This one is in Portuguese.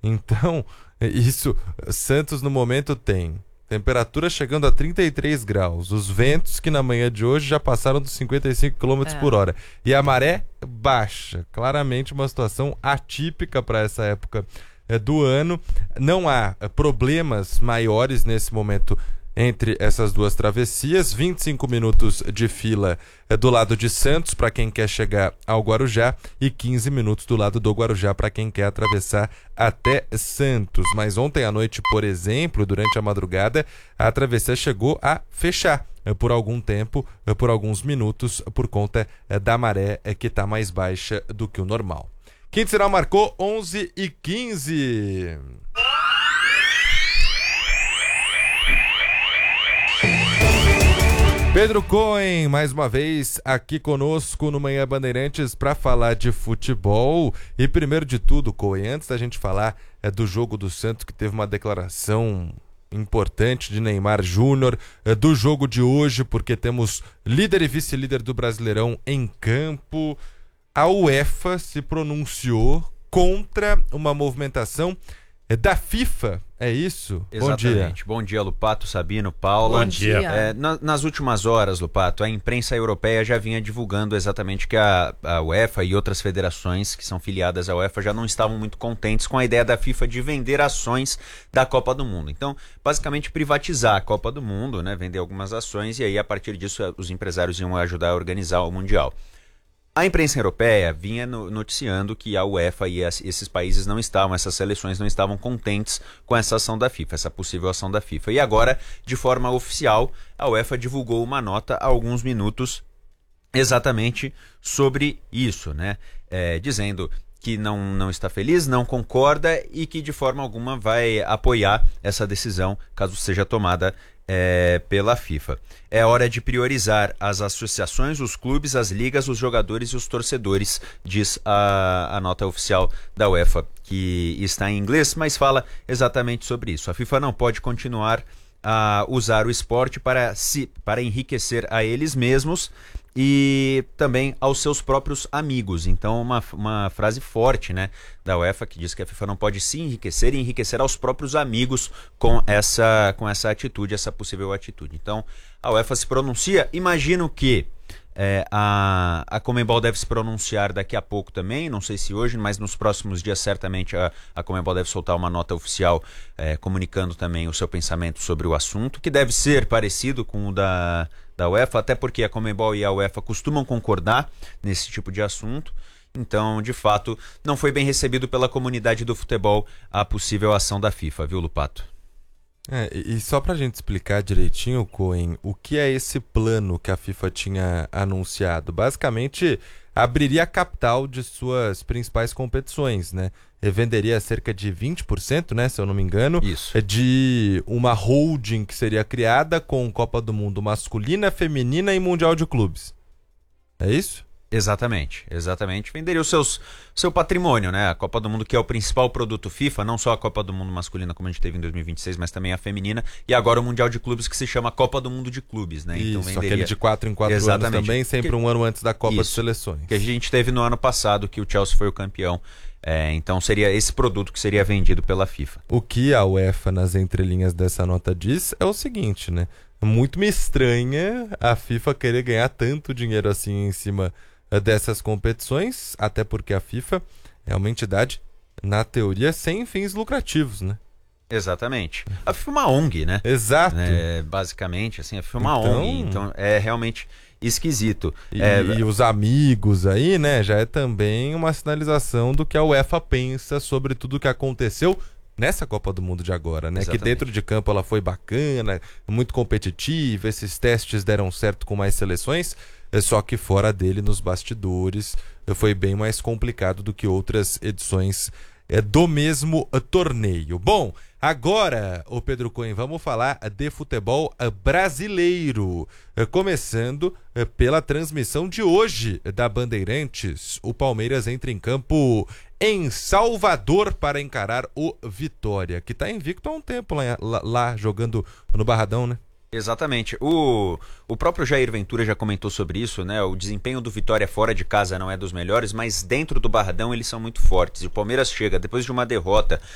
Então, isso, Santos no momento tem temperatura chegando a 33 graus, os ventos que na manhã de hoje já passaram dos 55 km por hora, e a maré baixa, claramente uma situação atípica para essa época do ano. Não há problemas maiores nesse momento entre essas duas travessias. 25 minutos de fila do lado de Santos para quem quer chegar ao Guarujá e 15 minutos do lado do Guarujá para quem quer atravessar até Santos. Mas ontem à noite, por exemplo, durante a madrugada, a travessia chegou a fechar por algum tempo, por alguns minutos, por conta da maré que está mais baixa do que o normal. Quinto sinal marcou 11h15. Pedro Cohen, mais uma vez aqui conosco no Manhã Bandeirantes para falar de futebol. E primeiro de tudo, Cohen, antes da gente falar do jogo do Santos, que teve uma declaração importante de Neymar Júnior, do jogo de hoje, porque temos líder e vice-líder do Brasileirão em campo. A UEFA se pronunciou contra uma movimentação da FIFA, é isso? Exatamente. Bom dia, Lupato, Sabino, Paula. Bom dia. Nas últimas horas, Lupato, a imprensa europeia já vinha divulgando exatamente que a UEFA e outras federações que são filiadas à UEFA já não estavam muito contentes com a ideia da FIFA de vender ações da Copa do Mundo. Então, basicamente privatizar a Copa do Mundo, né, vender algumas ações, e aí a partir disso os empresários iam ajudar a organizar o Mundial. A imprensa europeia vinha noticiando que a UEFA e esses países não estavam, essas seleções não estavam contentes com essa ação da FIFA, essa possível ação da FIFA. E agora, de forma oficial, a UEFA divulgou uma nota há alguns minutos exatamente sobre isso, né? Dizendo que não está feliz, não concorda e que de forma alguma vai apoiar essa decisão, caso seja tomada pela FIFA. É hora de priorizar as associações, os clubes, as ligas, os jogadores e os torcedores, diz a nota oficial da UEFA, que está em inglês, mas fala exatamente sobre isso. A FIFA não pode continuar a usar o esporte para enriquecer a eles mesmos e também aos seus próprios amigos. Então, uma frase forte, né, da UEFA, que diz que a FIFA não pode se enriquecer e enriquecer aos próprios amigos com essa atitude, essa possível atitude. Então, a UEFA se pronuncia. Imagino que a Conmebol deve se pronunciar daqui a pouco também, não sei se hoje, mas nos próximos dias certamente a Conmebol deve soltar uma nota oficial comunicando também o seu pensamento sobre o assunto, que deve ser parecido com o da UEFA, até porque a Conmebol e a UEFA costumam concordar nesse tipo de assunto. Então, de fato, não foi bem recebido pela comunidade do futebol a possível ação da FIFA, viu, Lupato? E só pra gente explicar direitinho, Cohen, o que é esse plano que a FIFA tinha anunciado? Basicamente, abriria a capital de suas principais competições, né? E venderia cerca de 20%, né, se eu não me engano, isso, de uma holding que seria criada com Copa do Mundo masculina, feminina e Mundial de Clubes. É isso? Exatamente. Venderia seu patrimônio, né? A Copa do Mundo, que é o principal produto FIFA, não só a Copa do Mundo masculina, como a gente teve em 2026, mas também a feminina, e agora o Mundial de Clubes, que se chama Copa do Mundo de Clubes, né? Isso, então venderia aquele de 4 em 4 anos também, sempre um ano antes da Copa de Seleções. Que a gente teve no ano passado, que o Chelsea foi o campeão. Então seria esse produto que seria vendido pela FIFA. O que a UEFA, nas entrelinhas dessa nota, diz é o seguinte, né? Muito me estranha a FIFA querer ganhar tanto dinheiro assim em cima dessas competições, até porque a FIFA é uma entidade, na teoria, sem fins lucrativos, né? Exatamente. A FIFA é uma ONG, né? Exato. Basicamente, assim, a FIFA é uma ONG, então é realmente esquisito. E os amigos aí, né, já é também uma sinalização do que a UEFA pensa sobre tudo o que aconteceu nessa Copa do Mundo de agora, né? Exatamente. Que dentro de campo ela foi bacana, muito competitiva, esses testes deram certo com mais seleções, só que fora dele, nos bastidores, foi bem mais complicado do que outras edições do mesmo torneio. Bom, agora, o Pedro Cohen, vamos falar de futebol brasileiro, começando pela transmissão de hoje da Bandeirantes. O Palmeiras entra em campo em Salvador para encarar o Vitória, que está invicto há um tempo lá jogando no Barradão, né? Exatamente. O próprio Jair Ventura já comentou sobre isso, né? O desempenho do Vitória fora de casa não é dos melhores, mas dentro do Barradão eles são muito fortes. E o Palmeiras chega, depois de uma derrota